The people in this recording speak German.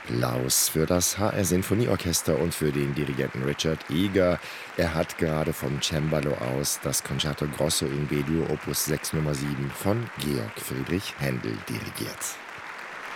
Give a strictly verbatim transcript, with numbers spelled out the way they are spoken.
Applaus für das H R Sinfonieorchester und für den Dirigenten Richard Eger. Er hat gerade vom Cembalo aus das Concerto Grosso in B-Dur Opus sechs Nummer sieben von Georg Friedrich Händel dirigiert.